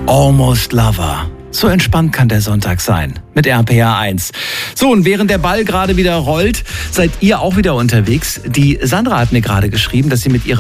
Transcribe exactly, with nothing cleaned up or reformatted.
Almost Lover. So entspannt kann der Sonntag sein mit R P R eins. So, und während der Ball gerade wieder rollt, seid ihr auch wieder unterwegs. Die Sandra hat mir gerade geschrieben, dass sie mit ihrer